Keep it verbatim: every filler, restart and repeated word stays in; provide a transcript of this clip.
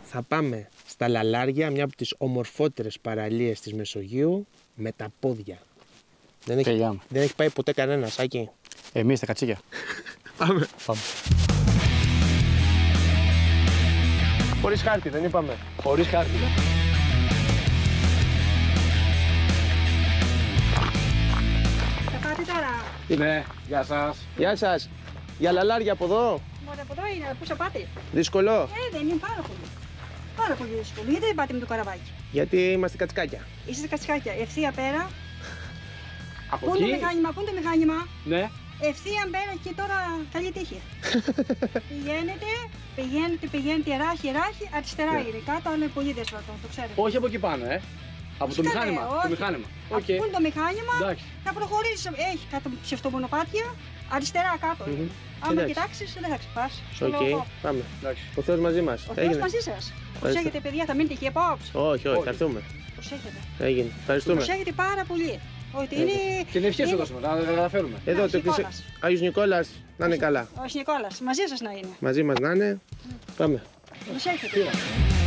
Θα πάμε στα Λαλάρια, μια από τις ομορφότερες παραλίες της Μεσογείου, με τα πόδια. Δεν έχει, δεν έχει πάει ποτέ κανένας, Άκη. Εμείς τα κατσίκια. Πάμε. Πάμε. Χωρίς χάρτη, δεν είπαμε. Χωρίς χάρτη. Θα πάτε τώρα. Ναι, γεια σας. Γεια σας. Για Λαλάρια από εδώ. Μόνο από εδώ είναι, πού θα πάτε. Δύσκολο. Ε, δεν είναι πάρα πολύ. Πάρα πολύ δύσκολο. Γιατί δεν πάτε με το καραβάκι. Γιατί είμαστε κατσικάκια. Είστε κατσικάκια. Ευθεία πέρα. Από Πού είναι εκεί. το μηχάνημα, πού είναι το μηχάνημα. Ναι. Ευθεία πέρα και τώρα καλή τύχη. πηγαίνετε, πηγαίνετε, πηγαίνετε, ράχι, ράχι, αριστερά Ναι. είναι κάτω, αλλά είναι πολύ δύσκολο, το ξέρετε. Όχι από εκεί πάνω, ε. Από το Σκάνε, μηχάνημα. όχι. Το μηχάνημα. Από Οκ. πού είναι το μηχάνημα, Εντάξει. θα προχωρήσει. Έχει κάτω ψευτομονοπάτια, αριστερά κάτω. Μμμ. είναι. Άμα Εντάξει. κοιτάξει, δεν θα ξεπάσει. Οκ, πάμε. Εντάξει. Ο Θεός μαζί μας. Ο Θεός μαζί σας. Προσέχετε, παιδιά, θα μείνετε εκεί απόψε. Όχι, όχι, θα έρθουμε. Προσέχετε. Έγινε. Ευχαριστούμε. Προσέχετε πάρα πολύ. Ότι είναι. Την ευχή σου είναι- δώσουμε, να τα καταφέρουμε. Εδώ Άγιος το κλεισέ. Νικόλας. Άγιος Νικόλας, να είναι καλά. Ο Νικόλας, μαζί σας να είναι. Μαζί μας να είναι. Πάμε. Προσέχετε.